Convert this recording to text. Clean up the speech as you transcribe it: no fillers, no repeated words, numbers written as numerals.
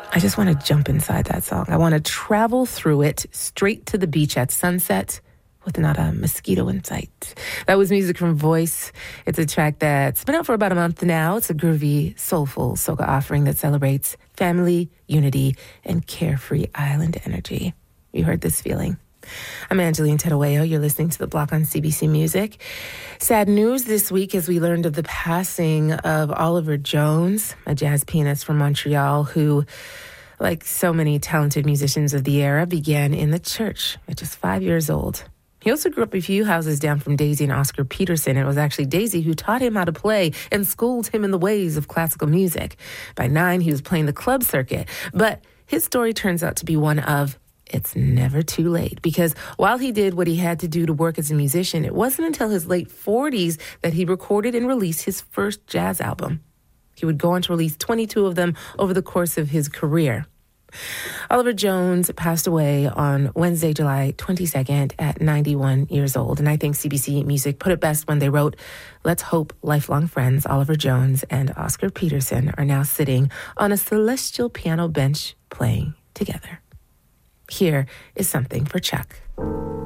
I just want to jump inside that song. I want to travel through it straight to the beach at sunset with not a mosquito in sight. That was music from Voice. It's a track that's been out for about a month now. It's a groovy, soulful soca offering that celebrates family, unity, and carefree island energy. You heard this feeling. I'm Angeline Tedaweo. You're listening to The Block on CBC Music. Sad news this week as we learned of the passing of Oliver Jones, a jazz pianist from Montreal who, like so many talented musicians of the era, began in the church at just 5 years old. He also grew up a few houses down from Daisy and Oscar Peterson. It was actually Daisy who taught him how to play and schooled him in the ways of classical music. By 9, he was playing the club circuit. But his story turns out to be one of it's never too late, because while he did what he had to do to work as a musician, it wasn't until his late 40s that he recorded and released his first jazz album. He would go on to release 22 of them over the course of his career. Oliver Jones passed away on Wednesday, July 22nd at 91 years old. And I think CBC Music put it best when they wrote, "Let's hope lifelong friends Oliver Jones and Oscar Peterson are now sitting on a celestial piano bench playing together." Here is something for Chuck.